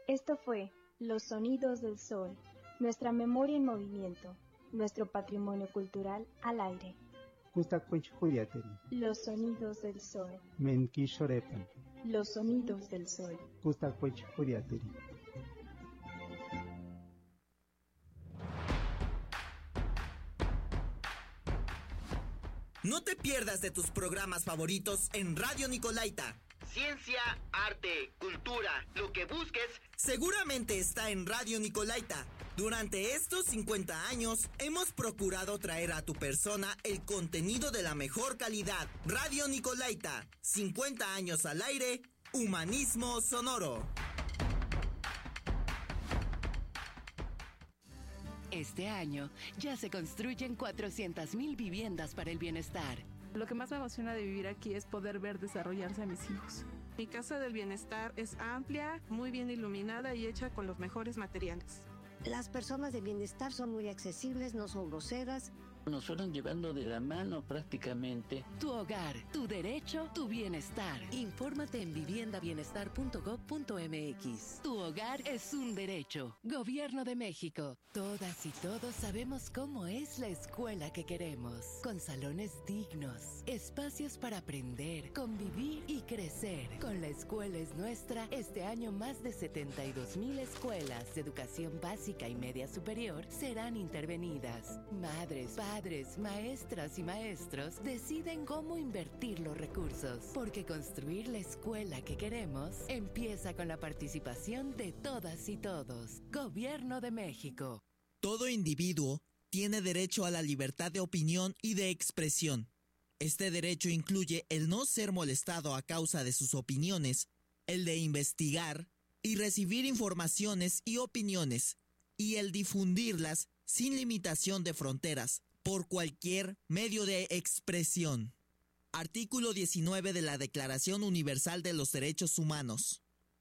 Esto fue Los Sonidos del Sol, nuestra memoria en movimiento, nuestro patrimonio cultural al aire. Los Sonidos del Sol. Los Sonidos del Sol. No te pierdas de tus programas favoritos en Radio Nicolaita. Ciencia, arte, cultura, lo que busques, seguramente está en Radio Nicolaita. Durante estos 50 años, hemos procurado traer a tu persona el contenido de la mejor calidad. Radio Nicolaita, 50 años al aire, humanismo sonoro. Este año ya se construyen 400,000 viviendas para el bienestar. Lo que más me emociona de vivir aquí es poder ver desarrollarse a mis hijos. Mi casa del bienestar es amplia, muy bien iluminada y hecha con los mejores materiales. Las personas de bienestar son muy accesibles, no son groseras. Nos fueron llevando de la mano prácticamente. Tu hogar, tu derecho, tu bienestar. Infórmate en viviendabienestar.gov.mx. Tu hogar es un derecho. Gobierno de México. Todas y todos sabemos cómo es la escuela que queremos. Con salones dignos, espacios para aprender, convivir y crecer. Con La Escuela es Nuestra, este año más de 72,000 escuelas de educación básica y media superior serán intervenidas. Madres, padres, maestras y maestros deciden cómo invertir los recursos, porque construir la escuela que queremos empieza con la participación de todas y todos. Gobierno de México. Todo individuo tiene derecho a la libertad de opinión y de expresión. Este derecho incluye el no ser molestado a causa de sus opiniones, el de investigar y recibir informaciones y opiniones, y el difundirlas sin limitación de fronteras, por cualquier medio de expresión. Artículo 19 de la Declaración Universal de los Derechos Humanos.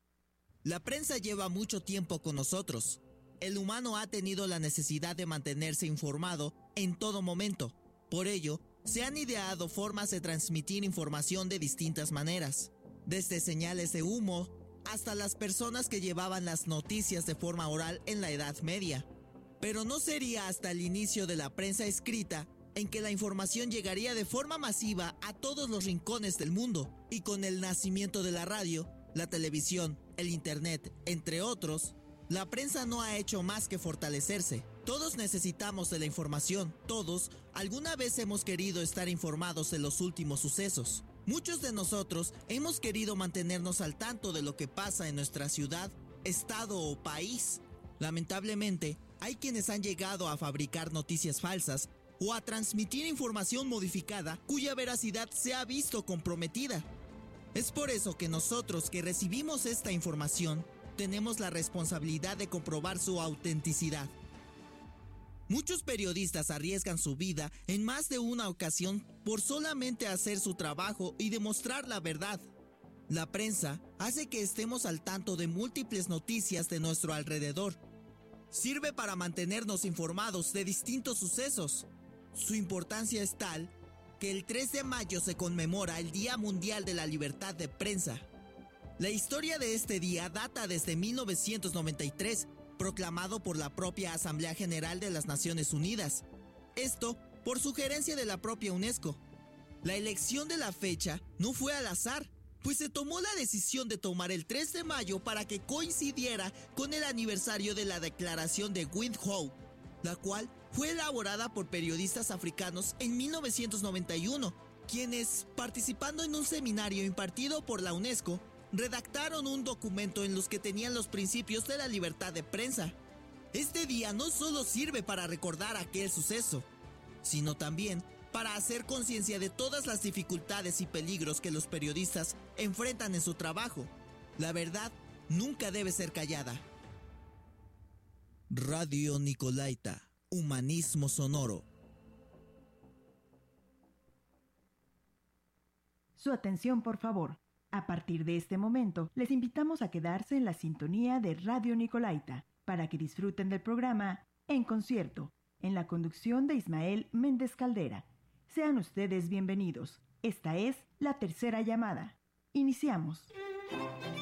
La prensa lleva mucho tiempo con nosotros. El humano ha tenido la necesidad de mantenerse informado en todo momento. Por ello, se han ideado formas de transmitir información de distintas maneras, desde señales de humo hasta las personas que llevaban las noticias de forma oral en la Edad Media. Pero no sería hasta el inicio de la prensa escrita en que la información llegaría de forma masiva a todos los rincones del mundo, y con el nacimiento de la radio, la televisión, el internet, entre otros, la prensa no ha hecho más que fortalecerse. Todos necesitamos de la información, todos alguna vez hemos querido estar informados de los últimos sucesos. Muchos de nosotros hemos querido mantenernos al tanto de lo que pasa en nuestra ciudad, estado o país. Lamentablemente, hay quienes han llegado a fabricar noticias falsas o a transmitir información modificada cuya veracidad se ha visto comprometida. Es por eso que nosotros que recibimos esta información tenemos la responsabilidad de comprobar su autenticidad. Muchos periodistas arriesgan su vida en más de una ocasión por solamente hacer su trabajo y demostrar la verdad. La prensa hace que estemos al tanto de múltiples noticias de nuestro alrededor. Sirve para mantenernos informados de distintos sucesos. Su importancia es tal que el 3 de mayo se conmemora el Día Mundial de la Libertad de Prensa. La historia de este día data desde 1993, proclamado por la propia Asamblea General de las Naciones Unidas. Esto por sugerencia de la propia UNESCO. La elección de la fecha no fue al azar, pues se tomó la decisión de tomar el 3 de mayo para que coincidiera con el aniversario de la Declaración de Windhoek, la cual fue elaborada por periodistas africanos en 1991, quienes, participando en un seminario impartido por la UNESCO, redactaron un documento en los que tenían los principios de la libertad de prensa. Este día no solo sirve para recordar aquel suceso, sino también para hacer conciencia de todas las dificultades y peligros que los periodistas enfrentan en su trabajo. La verdad nunca debe ser callada. Radio Nicolaita, humanismo sonoro. Su atención, por favor. A partir de este momento, les invitamos a quedarse en la sintonía de Radio Nicolaita para que disfruten del programa En Concierto, en la conducción de Ismael Méndez Caldera. Sean ustedes bienvenidos. Esta es la tercera llamada. Iniciamos.